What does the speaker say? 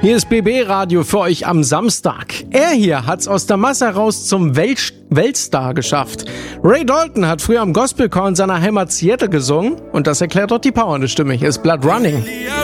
Hier ist BB Radio für euch am Samstag. Er hier hat's aus der Masse heraus zum Weltstar geschafft. Ray Dalton hat früher am Gospelchor in seiner Heimat Seattle gesungen und das erklärt auch die powernde Stimme. Hier ist Blood Running.